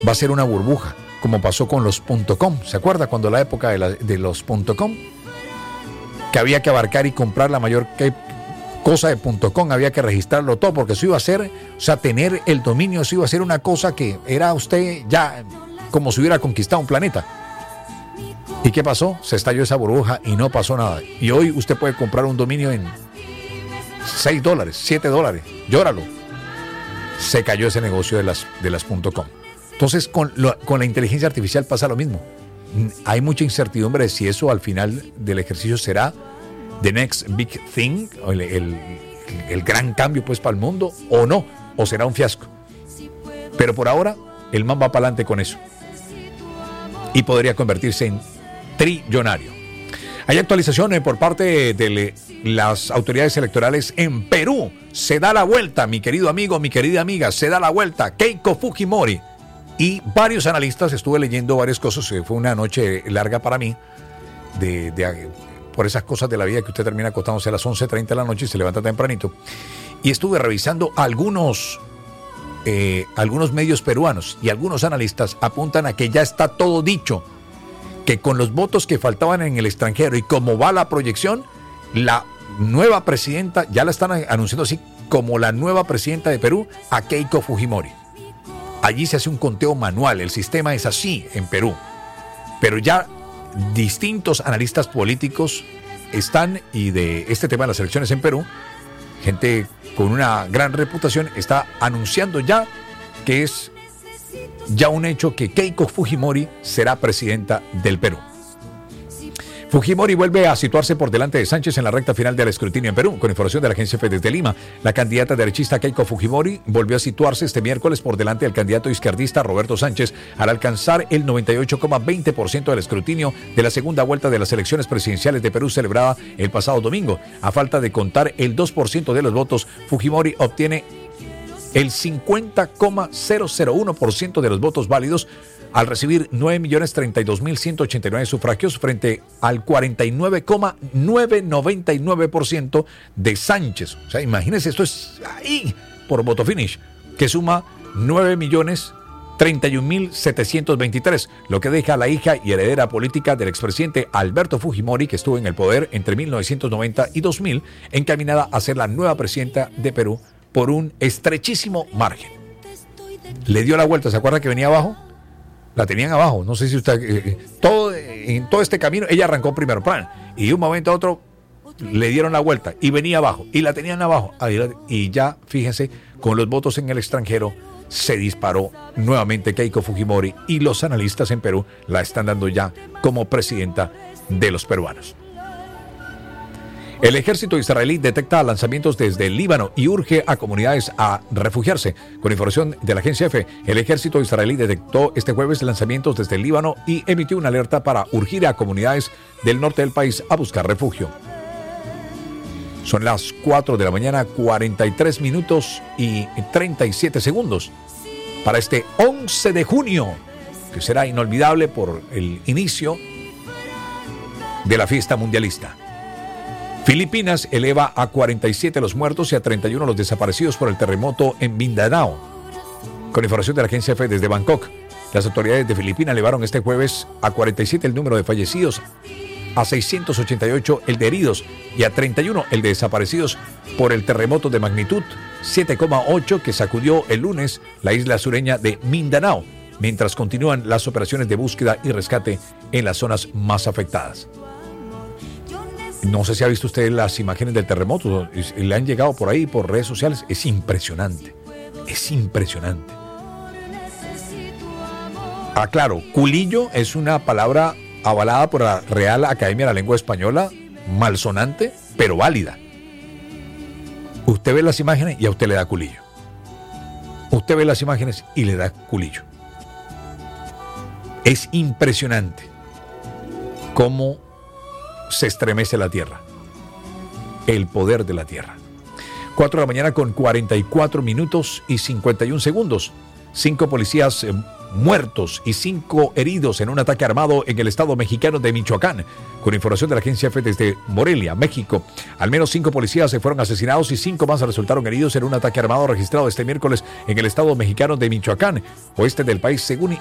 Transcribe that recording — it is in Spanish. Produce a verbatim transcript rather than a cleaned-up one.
va a ser una burbuja, como pasó con los .com. ¿Se acuerda cuando la época de, la, de los .com? Que había que abarcar y comprar la mayor que, cosa de .com, había que registrarlo todo, porque eso iba a ser, o sea, tener el dominio, eso iba a ser una cosa que era usted ya como si hubiera conquistado un planeta. ¿Y qué pasó? Se estalló esa burbuja y no pasó nada. Y hoy usted puede comprar un dominio en seis dólares, siete dólares. Llóralo. Se cayó ese negocio de las, de las .com. Entonces, con, lo, con la inteligencia artificial pasa lo mismo. Hay mucha incertidumbre de si eso al final del ejercicio será the next big thing, el, el, el gran cambio pues para el mundo, o no, o será un fiasco. Pero por ahora, el man va para adelante con eso. Y podría convertirse en trillonario. Hay actualizaciones por parte de las autoridades electorales en Perú. Se da la vuelta, mi querido amigo, mi querida amiga, se da la vuelta Keiko Fujimori. Y varios analistas, estuve leyendo varias cosas, fue una noche larga para mí, de, de, por esas cosas de la vida que usted termina acostándose a las once treinta de la noche y se levanta tempranito. Y estuve revisando algunos, eh, algunos medios peruanos y algunos analistas apuntan a que ya está todo dicho, que con los votos que faltaban en el extranjero y como va la proyección, la nueva presidenta, ya la están anunciando así, como la nueva presidenta de Perú, a Keiko Fujimori. Allí se hace un conteo manual, el sistema es así en Perú. Pero ya distintos analistas políticos están, y de este tema de las elecciones en Perú, gente con una gran reputación, está anunciando ya que es ya un hecho que Keiko Fujimori será presidenta del Perú. Fujimori vuelve a situarse por delante de Sánchez en la recta final del escrutinio en Perú. Con información de la agencia F desde Lima, la candidata derechista Keiko Fujimori volvió a situarse este miércoles por delante del candidato izquierdista Roberto Sánchez al alcanzar el noventa y ocho coma veinte por ciento del escrutinio de la segunda vuelta de las elecciones presidenciales de Perú celebrada el pasado domingo. A falta de contar el dos por ciento de los votos, Fujimori obtiene el cincuenta coma cero cero uno por ciento de los votos válidos, al recibir nueve millones treinta y dos mil ciento ochenta y nueve sufragios frente al cuarenta y nueve coma novecientos noventa y nueve por ciento de Sánchez. O sea, imagínense, esto es ahí por voto finish, que suma nueve millones treinta y un mil setecientos veintitrés, lo que deja a la hija y heredera política del expresidente Alberto Fujimori, que estuvo en el poder entre mil novecientos noventa y dos mil, encaminada a ser la nueva presidenta de Perú por un estrechísimo margen. Le dio la vuelta, ¿se acuerda que venía abajo? La tenían abajo, no sé si usted... Eh, todo, en todo este camino, ella arrancó primero, plan, y de un momento a otro le dieron la vuelta y venía abajo, y la tenían abajo, y ya, fíjense, con los votos en el extranjero, se disparó nuevamente Keiko Fujimori, y los analistas en Perú la están dando ya como presidenta de los peruanos. El ejército israelí detecta lanzamientos desde el Líbano y urge a comunidades a refugiarse. Con información de la agencia F, el ejército israelí detectó este jueves lanzamientos desde el Líbano y emitió una alerta para urgir a comunidades del norte del país a buscar refugio. Son las cuatro de la mañana, cuarenta y tres minutos y treinta y siete segundos para este once de junio, que será inolvidable por el inicio de la fiesta mundialista. Filipinas eleva a cuarenta y siete los muertos y a treinta y uno los desaparecidos por el terremoto en Mindanao. Con información de la agencia F desde Bangkok, las autoridades de Filipinas elevaron este jueves a cuarenta y siete el número de fallecidos, a seiscientos ochenta y ocho el de heridos y a treinta y uno el de desaparecidos por el terremoto de magnitud siete coma ocho que sacudió el lunes la isla sureña de Mindanao, mientras continúan las operaciones de búsqueda y rescate en las zonas más afectadas. No sé si ha visto usted las imágenes del terremoto, le han llegado por ahí, por redes sociales, es impresionante, es impresionante. Ah, claro, culillo es una palabra avalada por la Real Academia de la Lengua Española, malsonante, pero válida. Usted ve las imágenes y a usted le da culillo. Usted ve las imágenes y le da culillo. Es impresionante cómo se estremece la tierra, el poder de la tierra. cuatro de la mañana con cuarenta y cuatro minutos y cincuenta y un segundos. Cinco policías muertos y cinco heridos en un ataque armado en el estado mexicano de Michoacán. Con información de la agencia F desde Morelia, México, al menos cinco policías se fueron asesinados y cinco más resultaron heridos en un ataque armado registrado este miércoles en el estado mexicano de Michoacán, oeste del país, según